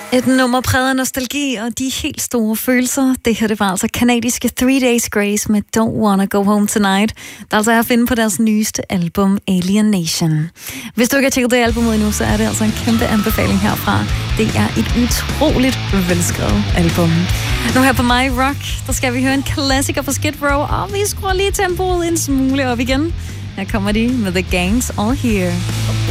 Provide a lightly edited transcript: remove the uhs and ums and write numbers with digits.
Et nummer præget af nostalgi og de helt store følelser. Det her, det var altså kanadiske 3 Days Grace med Don't Wanna Go Home Tonight, der altså er at finde på deres nyeste album, Alienation. Hvis du ikke har tjekket det album ud endnu, så er det altså en kæmpe anbefaling herfra. Det er et utroligt velskrevet album. Nu her på My Rock, der skal vi høre en klassiker fra Skid Row, og vi skruer lige tempoet en smule op igen. Her kommer de med The Gangs All Here.